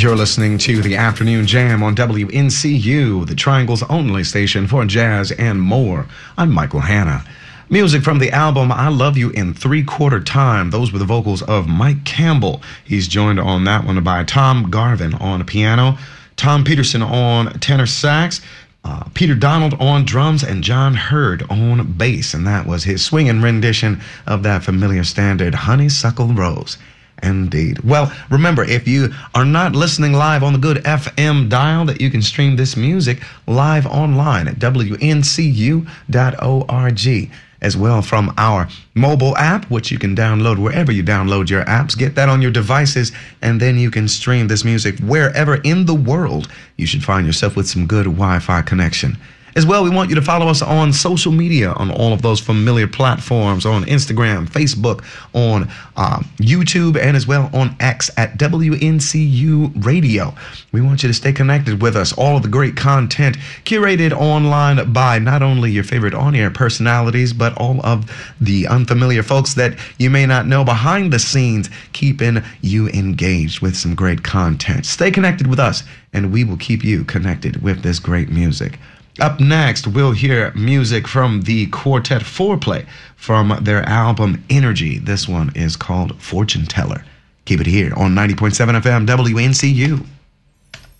You're listening to the Afternoon Jam on WNCU, the Triangle's only station for jazz and more. I'm Michael Hanna. Music from the album I Love You in Three-Quarter Time. Those were the vocals of Mike Campbell. He's joined on that one by Tom Garvin on piano, Tom Peterson on tenor sax, Peter Donald on drums, and John Hurd on bass. And that was his swinging rendition of that familiar standard, Honeysuckle Rose. Indeed. Well, remember, if you are not listening live on the good FM dial, that you can stream this music live online at WNCU.org, as well from our mobile app, which you can download wherever you download your apps. Get that on your devices, and then you can stream this music wherever in the world you should find yourself with some good Wi-Fi connection. As well, we want you to follow us on social media, on all of those familiar platforms, on Instagram, Facebook, on YouTube, and as well on X at WNCU Radio. We want you to stay connected with us. All of the great content curated online by not only your favorite on-air personalities, but all of the unfamiliar folks that you may not know behind the scenes, keeping you engaged with some great content. Stay connected with us, and we will keep you connected with this great music. Up next, we'll hear music from the Quartet Foreplay from their album Energy. This one is called Fortune Teller. Keep it here on 90.7 FM WNCU.